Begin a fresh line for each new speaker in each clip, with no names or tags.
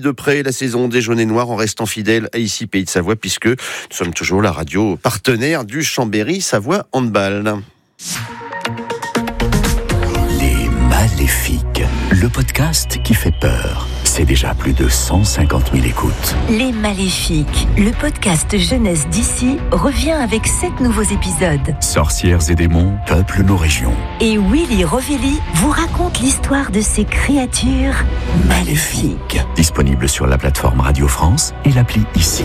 de près la saison des jaunes et noirs en restant fidèle à Ici Pays de Savoie, puisque nous sommes toujours la radio partenaire du Chambéry Savoie Handball.
Les Maléfiques, le podcast qui fait peur. C'est déjà plus de 150 000 écoutes.
Les Maléfiques, le podcast jeunesse d'ici, revient avec 7 nouveaux épisodes.
Sorcières et démons peuplent nos régions.
Et Willy Rovelli vous raconte l'histoire de ces créatures maléfiques.
Disponible sur la plateforme Radio France et l'appli Ici.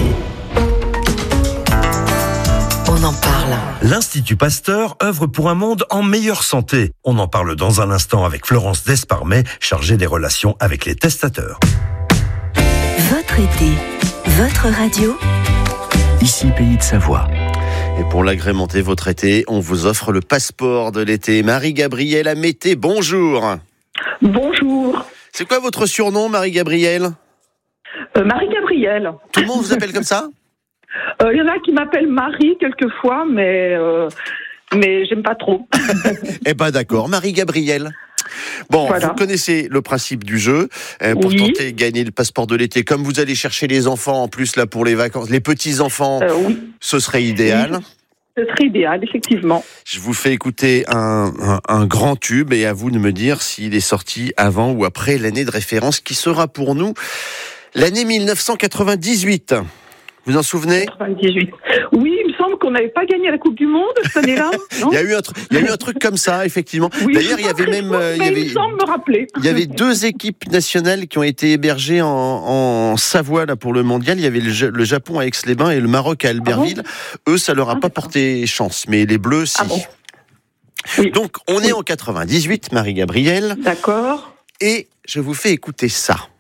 On en parle.
L'Institut Pasteur œuvre pour un monde en meilleure santé. On en parle dans un instant avec Florence Desparmet, chargée des relations avec les testateurs.
Votre été, votre radio.
Ici Pays de Savoie.
Et pour l'agrémenter votre été, on vous offre le passeport de l'été. Marie-Gabrielle Amété, bonjour.
Bonjour.
C'est quoi votre surnom, Marie-Gabrielle ?
Marie-Gabrielle.
Tout le monde vous appelle comme ça ?
Il y en a qui m'appellent Marie quelquefois, mais j'aime pas trop.
Eh ben d'accord, Marie-Gabrielle. Bon,
voilà.
Vous connaissez le principe du jeu. Pour tenter de gagner le passeport de l'été, comme vous allez chercher les enfants en plus là pour les vacances, les petits-enfants,
oui.
Ce serait idéal.
Oui, ce serait idéal, effectivement.
Je vous fais écouter un grand tube et à vous de me dire s'il est sorti avant ou après l'année de référence qui sera pour nous l'année 1998. Vous en souvenez ?
98. Oui, il me semble qu'on n'avait pas gagné la Coupe du Monde cette année-là. Non,
il y a eu un truc comme ça, effectivement.
oui,
D'ailleurs, il y avait même,
il me semble me rappeler.
Il y avait 2 équipes nationales qui ont été hébergées en Savoie là pour le mondial. Il y avait le Japon à Aix-les-Bains et le Maroc à Albertville. Eux, ça leur a pas porté chance, mais les Bleus, si.
Bon. Oui.
Donc, on est en 98, Marie-Gabrielle.
D'accord.
Et je vous fais écouter ça.